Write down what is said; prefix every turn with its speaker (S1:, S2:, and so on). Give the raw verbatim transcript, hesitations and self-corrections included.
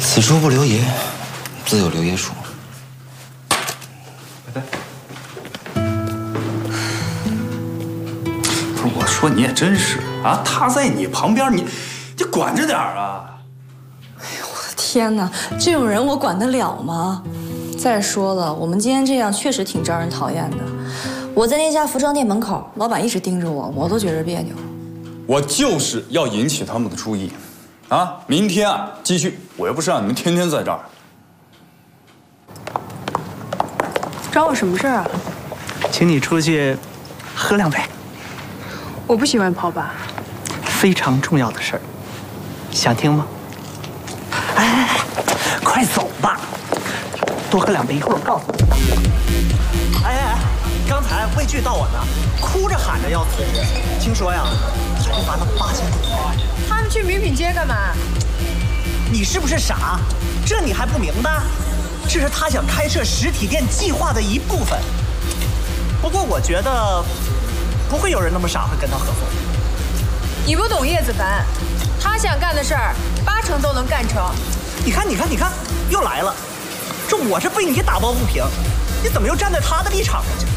S1: 此处不留爷，自有留爷处。
S2: 拜拜。不是我说你也真是啊，他在你旁边，你你管着点啊！
S3: 哎呦我的天哪，这种人我管得了吗？再说了，我们今天这样确实挺招人讨厌的。我在那家服装店门口，老板一直盯着我，我都觉着别扭。
S2: 我就是要引起他们的注意，啊！明天啊，继续，我又不是让你们天天在这儿。
S4: 找我什么事儿啊？
S5: 请你出去喝两杯。
S4: 我不喜欢泡吧。
S5: 非常重要的事儿，想听吗？哎哎哎，快走吧，多喝两杯，一会儿我告诉你。哎哎哎，刚才魏剧到我那，哭着喊着要辞职，听说呀，还罚了八千多。
S4: 他们去名品街干嘛？
S5: 你是不是傻？这你还不明白？这是他想开设实体店计划的一部分。不过我觉得，不会有人那么傻会跟他合作。
S4: 你不懂叶子凡，他想干的事儿，八成都能干成。
S5: 你看，你看，你看，又来了。这我是被你给打抱不平，你怎么又站在他的立场上去？